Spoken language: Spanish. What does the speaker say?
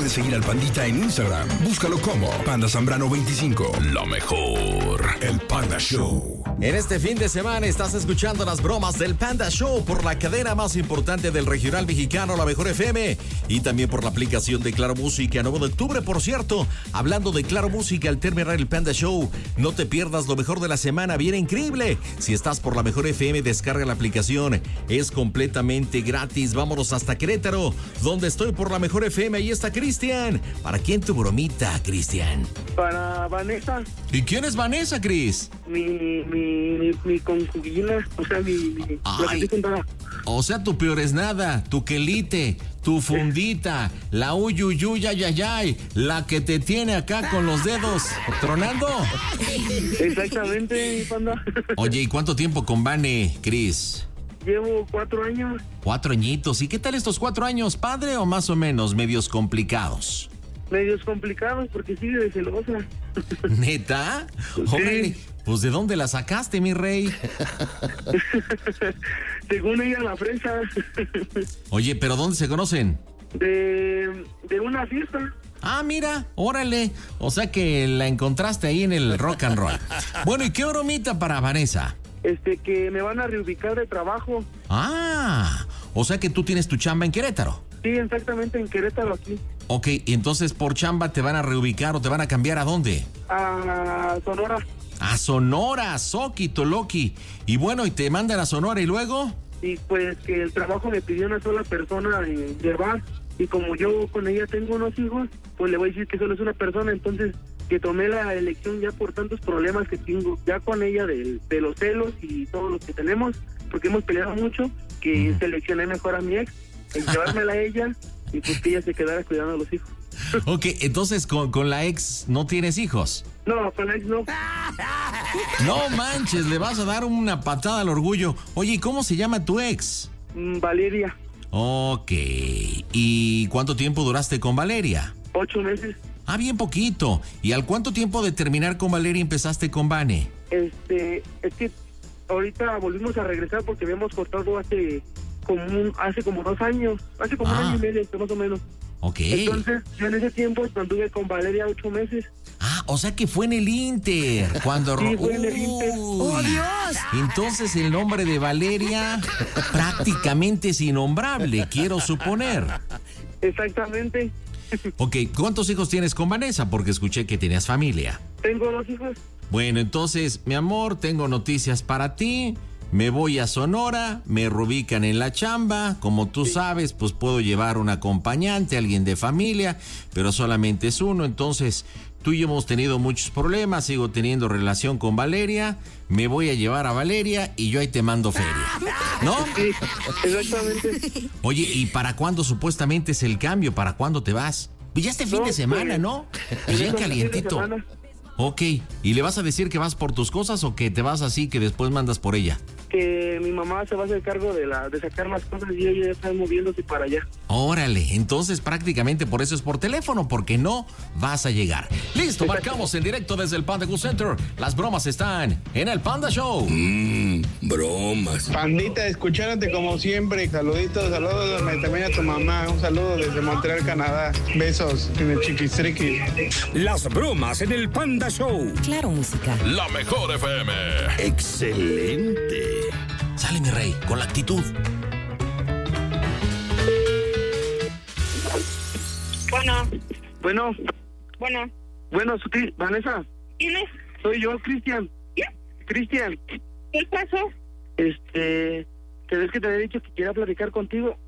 puedes seguir al Pandita en Instagram. Búscalo como Panda Zambrano 25. Lo mejor, el Panda Show. En este fin de semana estás escuchando las bromas del Panda Show por la cadena más importante del regional mexicano, La Mejor FM, y también por la aplicación de Claro Música. 9 de octubre, por cierto, hablando de Claro Música, al terminar el Panda Show, no te pierdas lo mejor de la semana, viene increíble. Si estás por La Mejor FM, descarga la aplicación, es completamente gratis. Vámonos hasta Querétaro, donde estoy por La Mejor FM. Ahí está Cristian. ¿Para quién tu bromita, Cristian? Para Vanessa. ¿Y quién es Vanessa, Cris? Mi concubina, o sea, la que estoy contada. O sea, tu peor es nada, tu quelite, tu fundita, la uyuyuyayayay, la que te tiene acá con los dedos tronando. Exactamente, Panda. Oye, ¿y cuánto tiempo con Vane, Cris? Llevo 4 años. 4 añitos. ¿Y qué tal estos 4 años, padre, o más o menos medios complicados? Medios complicados porque sigue de celosa. ¿Neta? Órale, pues ¿de dónde la sacaste, mi rey? Según ella, la fresa. Oye, ¿pero dónde se conocen? De una fiesta. Ah, mira, órale. O sea que la encontraste ahí en el rock and roll. Bueno, ¿y qué bromita para Vanessa? Que me van a reubicar de trabajo. Ah, o sea que tú tienes tu chamba en Querétaro. Sí, exactamente, en Querétaro, aquí. Ok, y entonces por chamba te van a reubicar o te van a cambiar ¿a dónde? A Sonora. A Sonora, Soki, Toloki. Y bueno, y te mandan a Sonora y luego... Y pues que el trabajo me pidió una sola persona llevar. Y como yo con ella tengo unos hijos, pues le voy a decir que solo es una persona. Entonces, que tomé la elección ya por tantos problemas que tengo ya con ella de los celos y todos los que tenemos, porque hemos peleado mucho, que seleccioné mejor a mi ex, en llevármela a ella y pues que ella se quedara cuidando a los hijos. Ok, entonces con la ex no tienes hijos. No, con la ex no. No manches, le vas a dar una patada al orgullo. Oye, ¿y cómo se llama tu ex? Valeria. Ok, ¿y cuánto tiempo duraste con Valeria? 8 meses. Ah, bien poquito. ¿Y al cuánto tiempo de terminar con Valeria empezaste con Vane? Es que ahorita volvimos a regresar porque habíamos cortado hace como 2 años, hace como 1 año y medio, más o menos. Ok. Entonces, yo en ese tiempo anduve con Valeria 8 meses. Ah, o sea que fue en el Inter. Cuando... Sí, fue en el Inter. ¡Oh, Dios! Entonces el nombre de Valeria prácticamente es innombrable, quiero suponer. Exactamente. Ok, ¿cuántos hijos tienes con Vanessa? Porque escuché que tenías familia. Tengo 2 hijos. Bueno, entonces, mi amor, tengo noticias para ti. Me voy a Sonora, me reubican en la chamba. Como tú sabes, pues puedo llevar un acompañante, alguien de familia, pero solamente es uno. Entonces, tú y yo hemos tenido muchos problemas, sigo teniendo relación con Valeria. Me voy a llevar a Valeria y yo ahí te mando feria, ¿no? Sí, exactamente. Oye, ¿y para cuándo supuestamente es el cambio? ¿Para cuándo te vas? Pues ya este fin de semana, ¿no? Bien calientito. Ok, ¿y le vas a decir que vas por tus cosas o que te vas así que después mandas por ella? Que mi mamá se va a hacer cargo de sacar las cosas y ella ya está moviéndose para allá. Órale, entonces prácticamente por eso es por teléfono, porque no vas a llegar. Listo, marcamos en directo desde el Panda Go Center. Las bromas están en el Panda Show. Bromas. Pandita, escuchándote como siempre. Saluditos, saludos también a tu mamá. Un saludo desde Montreal, Canadá. Besos en el chiquistriqui. Las bromas en el Panda Show. Claro Música. La Mejor FM. Excelente. Sale, mi rey, con la actitud. Bueno, Vanessa. ¿Quién es? Soy yo, Cristian. ¿Qué? Cristian. ¿Qué pasó? Te ves que te había dicho que quería platicar contigo.